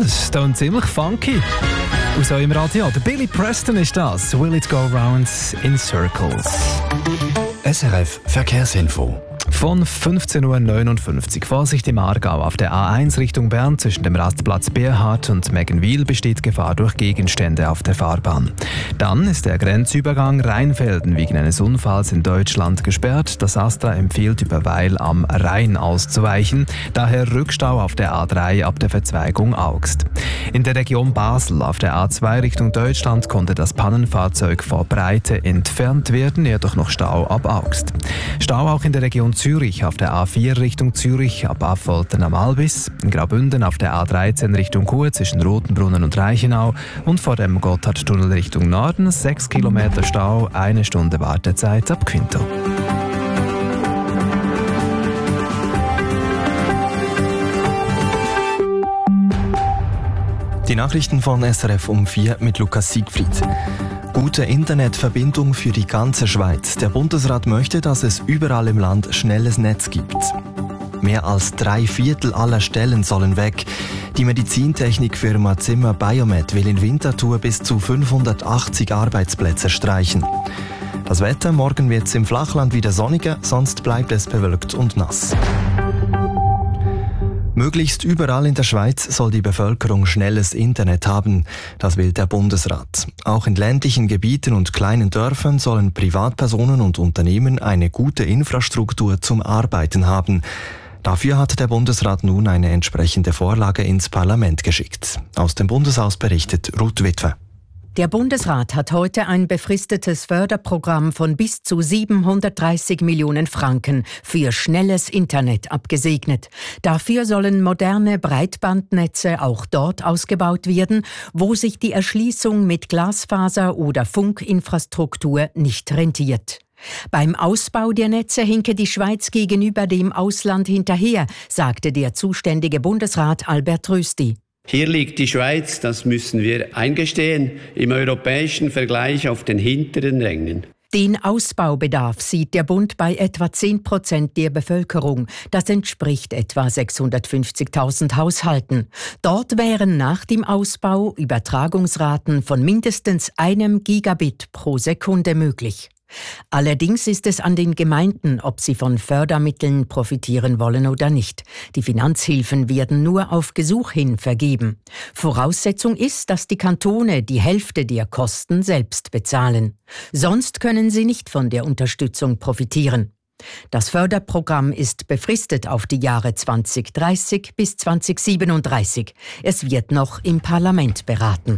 das klingt ziemlich funky. Aus eurem Radio. Der Billy Preston ist das. Will it go round in circles? SRF Verkehrsinfo. Von 15.59 Uhr. Vorsicht im Aargau. Auf der A1 Richtung Bern zwischen dem Rastplatz Bierhardt und Meggenwil besteht Gefahr durch Gegenstände auf der Fahrbahn. Dann ist der Grenzübergang Rheinfelden wegen eines Unfalls in Deutschland gesperrt. Das AStA empfiehlt, über Weil am Rhein auszuweichen. Daher Rückstau auf der A3 ab der Verzweigung Augst. In der Region Basel auf der A2 Richtung Deutschland konnte das Pannenfahrzeug vor Breite entfernt werden, jedoch noch Stau ab Augst. Stau auch in der Region Zürich auf der A4 Richtung Zürich ab Affoltern am Albis, in Graubünden auf der A13 Richtung Chur zwischen Rotenbrunnen und Reichenau und vor dem Gotthardtunnel Richtung Norden 6 Kilometer Stau, 1 Stunde Wartezeit ab Quinto. Die Nachrichten von SRF um 4 mit Lukas Siegfried. Gute Internetverbindung für die ganze Schweiz. Der Bundesrat möchte, dass es überall im Land schnelles Netz gibt. Mehr als 3/4 aller Stellen sollen weg. Die Medizintechnikfirma Zimmer Biomet will in Winterthur bis zu 580 Arbeitsplätze streichen. Das Wetter, morgen wird es im Flachland wieder sonniger, sonst bleibt es bewölkt und nass. Möglichst überall in der Schweiz soll die Bevölkerung schnelles Internet haben. Das will der Bundesrat. Auch in ländlichen Gebieten und kleinen Dörfern sollen Privatpersonen und Unternehmen eine gute Infrastruktur zum Arbeiten haben. Dafür hat der Bundesrat nun eine entsprechende Vorlage ins Parlament geschickt. Aus dem Bundeshaus berichtet Ruth Witwer. Der Bundesrat hat heute ein befristetes Förderprogramm von bis zu 730 Millionen Franken für schnelles Internet abgesegnet. Dafür sollen moderne Breitbandnetze auch dort ausgebaut werden, wo sich die Erschließung mit Glasfaser oder Funkinfrastruktur nicht rentiert. Beim Ausbau der Netze hinke die Schweiz gegenüber dem Ausland hinterher, sagte der zuständige Bundesrat Albert Rösti. Hier liegt die Schweiz, das müssen wir eingestehen, im europäischen Vergleich auf den hinteren Rängen. Den Ausbaubedarf sieht der Bund bei etwa 10% der Bevölkerung. Das entspricht etwa 650.000 Haushalten. Dort wären nach dem Ausbau Übertragungsraten von mindestens 1 Gigabit pro Sekunde möglich. Allerdings ist es an den Gemeinden, ob sie von Fördermitteln profitieren wollen oder nicht. Die Finanzhilfen werden nur auf Gesuch hin vergeben. Voraussetzung ist, dass die Kantone die Hälfte der Kosten selbst bezahlen. Sonst können sie nicht von der Unterstützung profitieren. Das Förderprogramm ist befristet auf die Jahre 2030 bis 2037. Es wird noch im Parlament beraten.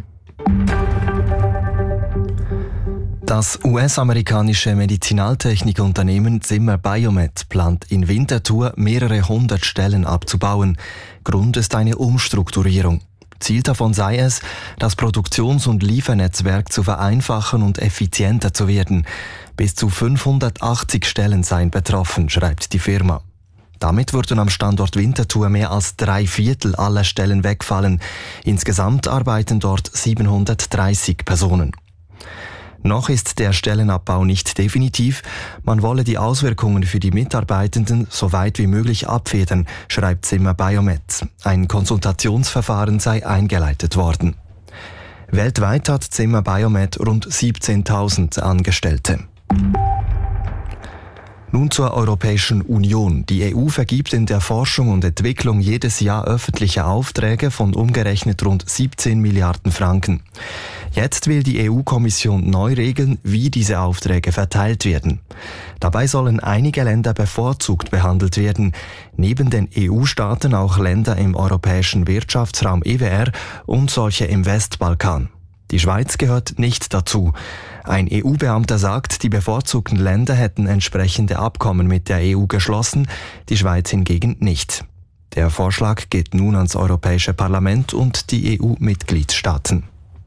Das US-amerikanische Medizinaltechnikunternehmen Zimmer Biomet plant in Winterthur mehrere 100 Stellen abzubauen. Grund ist eine Umstrukturierung. Ziel davon sei es, das Produktions- und Liefernetzwerk zu vereinfachen und effizienter zu werden. Bis zu 580 Stellen seien betroffen, schreibt die Firma. Damit würden am Standort Winterthur mehr als 3/4 aller Stellen wegfallen. Insgesamt arbeiten dort 730 Personen. Noch ist der Stellenabbau nicht definitiv. Man wolle die Auswirkungen für die Mitarbeitenden so weit wie möglich abfedern, schreibt Zimmer Biomet. Ein Konsultationsverfahren sei eingeleitet worden. Weltweit hat Zimmer Biomet rund 17.000 Angestellte. Nun zur Europäischen Union. Die EU vergibt in der Forschung und Entwicklung jedes Jahr öffentliche Aufträge von umgerechnet rund 17 Milliarden Franken. Jetzt will die EU-Kommission neu regeln, wie diese Aufträge verteilt werden. Dabei sollen einige Länder bevorzugt behandelt werden, neben den EU-Staaten auch Länder im europäischen Wirtschaftsraum EWR und solche im Westbalkan. Die Schweiz gehört nicht dazu. Ein EU-Beamter sagt, die bevorzugten Länder hätten entsprechende Abkommen mit der EU geschlossen, die Schweiz hingegen nicht. Der Vorschlag geht nun ans Europäische Parlament und die EU-Mitgliedstaaten.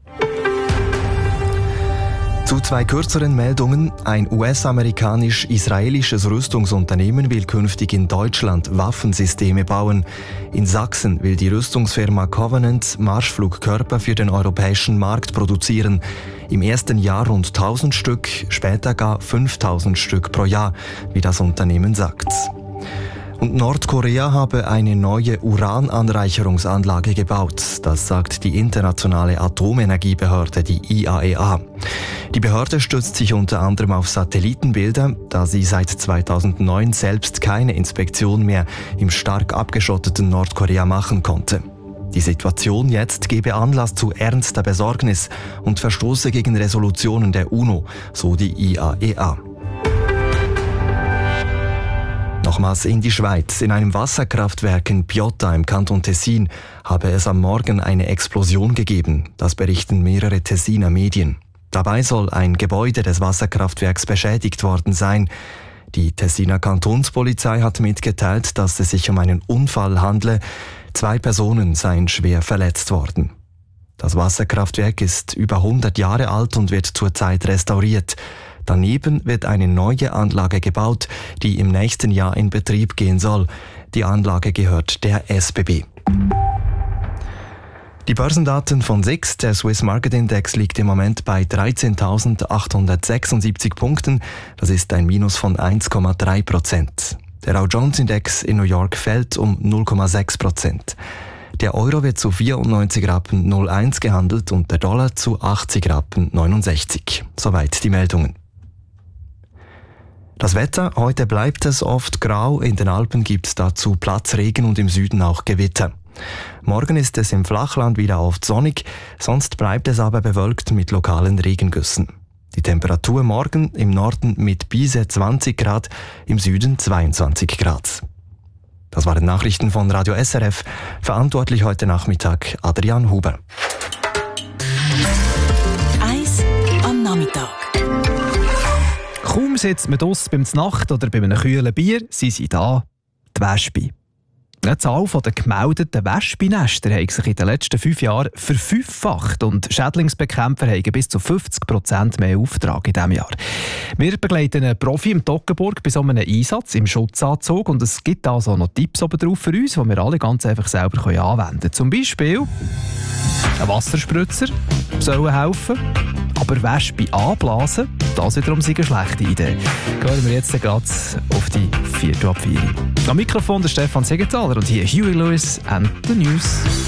Zu zwei kürzeren Meldungen. Ein US-amerikanisch-israelisches Rüstungsunternehmen will künftig in Deutschland Waffensysteme bauen. In Sachsen will die Rüstungsfirma Covenant Marschflugkörper für den europäischen Markt produzieren. Im ersten Jahr rund 1000 Stück, später gar 5000 Stück pro Jahr, wie das Unternehmen sagt. Und Nordkorea habe eine neue Urananreicherungsanlage gebaut. Das sagt die internationale Atomenergiebehörde, die IAEA. Die Behörde stützt sich unter anderem auf Satellitenbilder, da sie seit 2009 selbst keine Inspektion mehr im stark abgeschotteten Nordkorea machen konnte. Die Situation jetzt gebe Anlass zu ernster Besorgnis und verstoße gegen Resolutionen der UNO, so die IAEA. Nochmals in die Schweiz. In einem Wasserkraftwerk in Piotta im Kanton Tessin habe es am Morgen eine Explosion gegeben. Das berichten mehrere Tessiner Medien. Dabei soll ein Gebäude des Wasserkraftwerks beschädigt worden sein. Die Tessiner Kantonspolizei hat mitgeteilt, dass es sich um einen Unfall handle. 2 Personen seien schwer verletzt worden. Das Wasserkraftwerk ist über 100 Jahre alt und wird zurzeit restauriert. Daneben wird eine neue Anlage gebaut, die im nächsten Jahr in Betrieb gehen soll. Die Anlage gehört der SBB. Die Börsendaten von SIX, der Swiss Market Index, liegt im Moment bei 13.876 Punkten. Das ist ein Minus von 1,3%. Der Dow Jones Index in New York fällt um 0,6%. Der Euro wird zu 94,01 gehandelt und der Dollar zu 80,69. Soweit die Meldungen. Das Wetter, heute bleibt es oft grau, in den Alpen gibt es dazu Platzregen und im Süden auch Gewitter. Morgen ist es im Flachland wieder oft sonnig, sonst bleibt es aber bewölkt mit lokalen Regengüssen. Die Temperatur morgen im Norden mit bis 20 Grad, im Süden 22 Grad. Das waren Nachrichten von Radio SRF, verantwortlich heute Nachmittag Adrian Huber. Eis am Nachmittag. Kaum sitzt man draussen beim Znacht oder bei einem kühlen Bier, sind sie da, die Wespen. Die Zahl der gemeldeten Wespennester hat sich in den letzten 5 Jahren verfünffacht und Schädlingsbekämpfer haben bis zu 50% mehr Auftrag in diesem Jahr. Wir begleiten einen Profi im Toggenburg bei so einem Einsatz im Schutzanzug und es gibt also noch Tipps oben drauf für uns, die wir alle ganz einfach selber anwenden können. Zum Beispiel ein Wasserspritzer soll helfen. Aber Wespen anblasen, das wiederum ist eine schlechte Idee. Hören wir jetzt gerade auf die 4. ab 4. Am Mikrofon der Stefan Siegenthaler und hier Huey Lewis and the News.